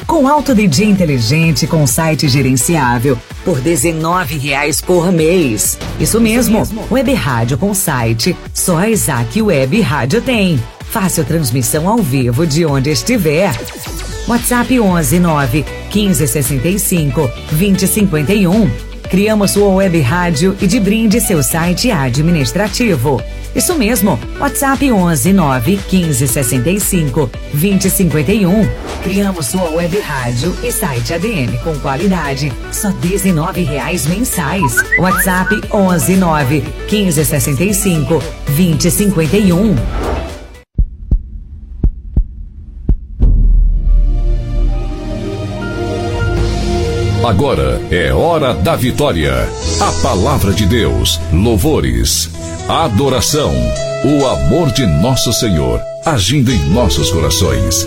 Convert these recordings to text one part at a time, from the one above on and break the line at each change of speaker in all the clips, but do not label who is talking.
com Auto DJ inteligente com site gerenciável por R$19 por mês. Isso mesmo, Web Rádio com site, só a Isaac Web Rádio tem. Fácil transmissão ao vivo de onde estiver. WhatsApp 11 9 15 65 20 51. Criamos sua web rádio e de brinde seu site administrativo. Isso mesmo, WhatsApp 11 9 15 65 20 51. Criamos sua web rádio e site ADM com qualidade, só R$19 mensais. WhatsApp 11 9 15 65 20 51.
Agora é hora da vitória. A palavra de Deus, louvores, adoração, o amor de nosso Senhor agindo em nossos corações.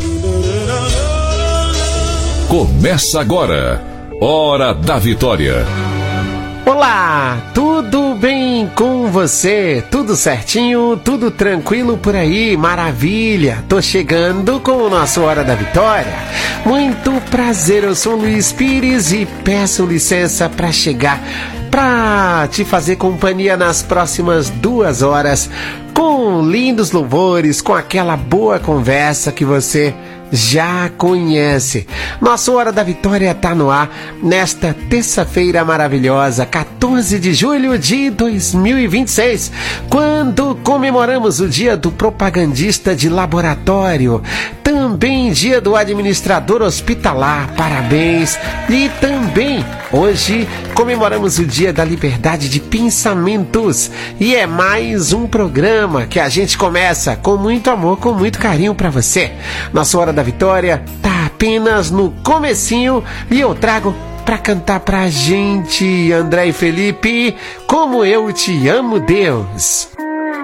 Começa agora, Hora da Vitória.
Olá, tudo bem com você? Tudo certinho? Tudo tranquilo por aí? Maravilha! Tô chegando com o nosso Hora da Vitória. Muito prazer, eu sou Luiz Pires e peço licença para chegar para te fazer companhia nas próximas 2 horas com lindos louvores, com aquela boa conversa que você já conhece. Nossa Hora da Vitória tá no ar nesta terça-feira maravilhosa, 14 de julho de 2026, quando comemoramos o dia do propagandista de laboratório, também dia do administrador hospitalar, parabéns, e também hoje comemoramos o dia da liberdade de pensamentos, e é mais um programa que a gente começa com muito amor, com muito carinho para você. Nossa Hora da Vitória tá apenas no comecinho e eu trago pra cantar pra gente André e Felipe, Como Eu Te Amo, Deus.